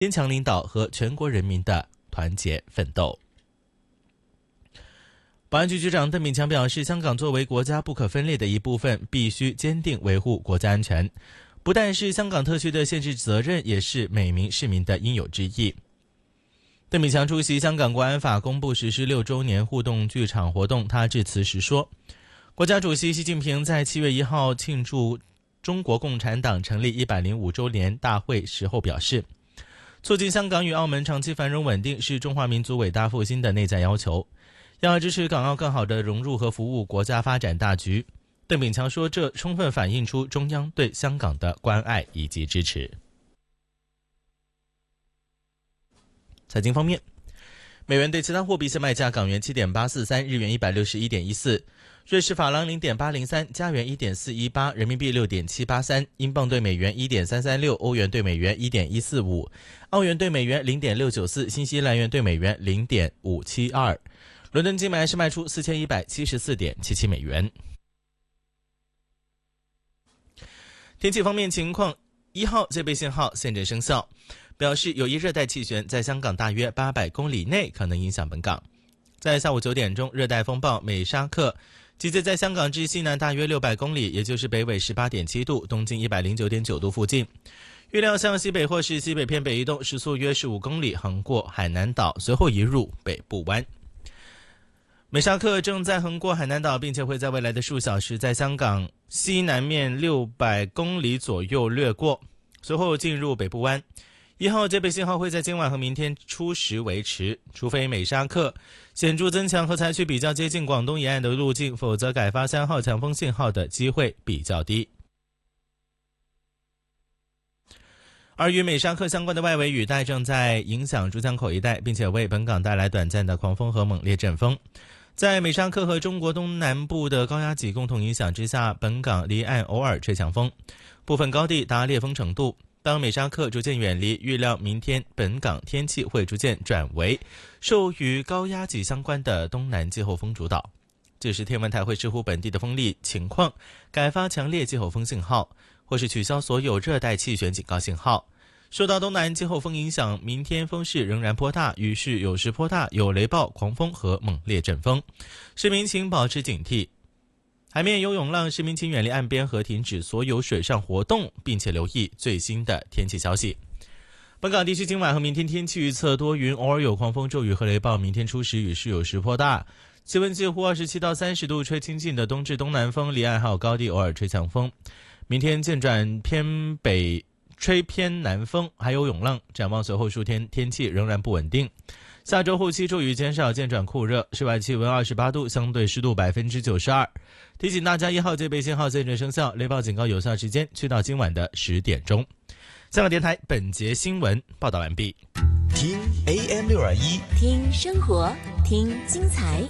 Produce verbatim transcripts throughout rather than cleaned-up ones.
坚强领导和全国人民的团结奋斗。保安局局长邓炳强表示，香港作为国家不可分裂的一部分，必须坚定维护国家安全，不但是香港特区的宪制责任，也是每名市民的应有之义。邓炳强出席香港国安法公布实施六周年互动剧场活动，他致辞时说，国家主席习近平在七月一号庆祝中国共产党成立一百零五周年大会时候表示，促进香港与澳门长期繁荣稳定是中华民族伟大复兴的内在要求，要支持港澳更好地融入和服务国家发展大局。邓炳强说，这充分反映出中央对香港的关爱以及支持。财经方面，美元对其他货币现卖价：港元 七点八四三， 日元 一百六十一点一四， 瑞士法郎 零点八零三， 加元 一点四一八， 人民币 六点七八三， 英镑对美元 一点三三六， 欧元对美元 一点一四五， 澳元对美元 零点六九四， 新西兰元对美元 零点五七二。 伦敦金买是卖出 四千一百七十四点七七美元。天气方面情况，一号戒备信号现正生效，表示有一热带气旋在香港大约八百公里内可能影响本港。在下午九点钟，热带风暴美沙克集结在香港至西南大约六百公里，也就是北纬 十八点七度，东经 一百零九点九度附近。预料向西北或是西北偏北移动，时速约十五公里，横过海南岛，随后移入北部湾。美沙克正在横过海南岛，并且会在未来的数小时在香港西南面六百公里左右掠过，随后进入北部湾。一号戒备信号会在今晚和明天初时维持，除非美沙克显著增强和采取比较接近广东沿岸的路径，否则改发三号强风信号的机会比较低。而与美沙克相关的外围雨带正在影响珠江口一带，并且为本港带来短暂的狂风和猛烈阵风。在美沙克和中国东南部的高压脊共同影响之下，本港离岸偶尔吹强风，部分高地达烈风程度。当美沙克逐渐远离，预料明天本港天气会逐渐转为受与高压脊相关的东南季候风主导。这时天文台会视乎本地的风力情况，改发强烈季候风信号，或是取消所有热带气旋警告信号。受到东南季候风影响，明天风势仍然颇大，雨势有时颇大，有雷暴、狂风和猛烈阵风，市民请保持警惕。海面有涌浪，市民请远离岸边和停止所有水上活动，并且留意最新的天气消息。本港地区今晚和明天天气预测多云，偶尔有狂风骤雨和雷暴，明天初时雨势有时颇大，气温介乎二十七到三十度，吹清劲的东至东南风，离岸还有高地偶尔吹强风。明天渐转偏北，吹偏南风，还有涌浪。展望随后数天天气仍然不稳定，下周后期骤雨减少，渐转酷热，室外气温二十八度，相对湿度 百分之九十二。 提醒大家，一号戒备信号现正生效，雷暴警告有效时间去到今晚的十点钟。香港电台本节新闻报道完毕。 听 A M 六二一， 听生活，听精彩。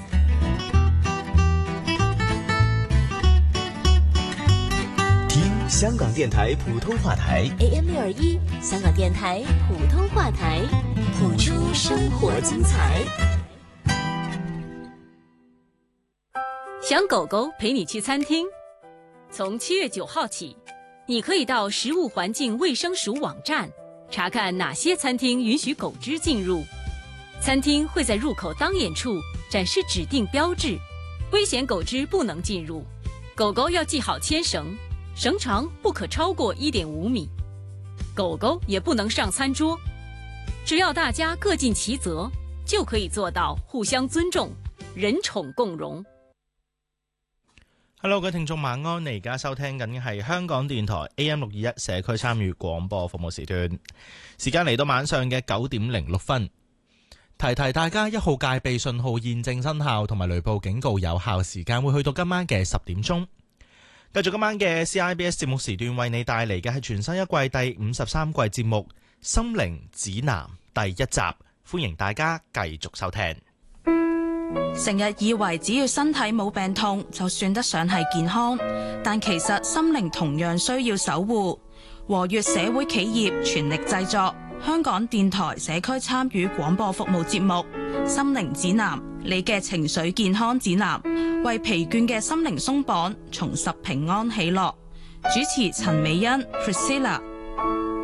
听香港电台普通话台 A M 六二一，香港电台普通话台，谱出生活精彩。 想狗狗陪你去餐厅？从七月九号起，你可以到食物环境卫生署网站查看哪些餐厅允许狗只进入。餐厅会在入口当眼处展示指定标志，危险狗只不能进入。狗狗要系好牵绳，绳长不可超过 一点五米。狗狗也不能上餐桌。只要大家各尽其责，就可以做到互相尊重，人寵共融。 Hello， 各位聽眾晚安，你而家收聽緊嘅係香港電台 A M 六二一社區參與廣播服務時段，時間嚟到晚上嘅九點零六分。提提大家，一號戒備信號現正生效，同埋雷暴警告有效時間會去到今晚嘅十點鐘。繼續今晚嘅 C I B S 節目時段，為你帶嚟嘅係全新一季第五十三季節目《心靈指南》第一集，歡迎大家繼續收聽。 成日以為只要身體冇病痛就算得上係健康，但其實心靈同樣需要守護。和悅社會企業全力製作香港電台社區參與廣播服務節目《心靈指南》，你嘅情緒健康指南，為疲倦嘅心靈鬆綁，重拾平安喜樂。主持陳美欣 Priscilla。